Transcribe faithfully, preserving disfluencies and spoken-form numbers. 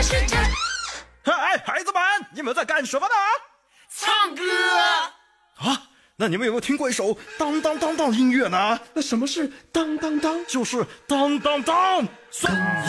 哎，孩子们，你们在干什么呢？ 唱歌啊！那你们有没有听过一首当当当当音乐呢？ 那什么是当当当？ 就是当当当。